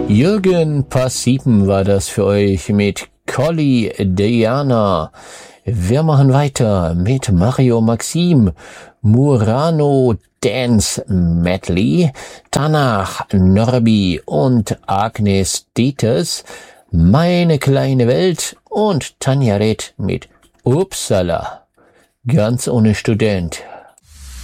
Jürgen Pass-7 war das für euch mit Colly Diana. Wir machen weiter mit Mario Maxim, Murano Dance Medley, danach Norbi und Agnes Dieters, Meine kleine Welt und Tanja Reth mit Upsala. Ganz ohne Student.